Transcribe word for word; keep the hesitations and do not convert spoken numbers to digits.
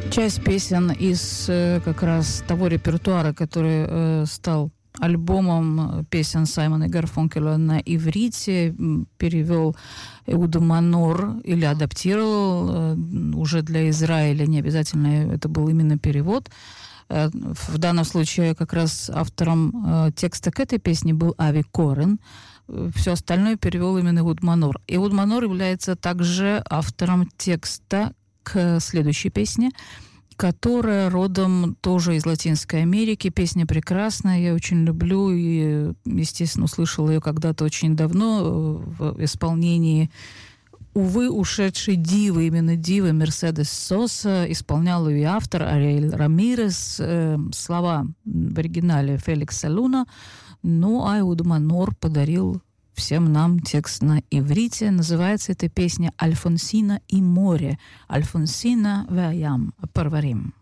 Часть песен из как раз того репертуара, который э, стал альбомом песен Саймона и Гарфункеля на иврите, перевел Эуд Манор или адаптировал э, уже для Израиля, не обязательно это был именно перевод. Э, в данном случае как раз автором э, текста к этой песне был Ави Корен. Все остальное перевел именно Эуд Манор. Эуд Манор является также автором текста к следующей песне, которая родом тоже из Латинской Америки. Песня прекрасная, я очень люблю и, естественно, услышала ее когда-то очень давно в исполнении, увы, ушедшей дивы, именно дивы Мерседес Соса. Исполнял ее и автор Ариэль Рамирес. Э, слова в оригинале Феликса Луна. Ну, а Эуд Манор подарил всем нам текст на иврите. Называется эта песня «Альфонсина и море». «Альфонсина веаям парварим».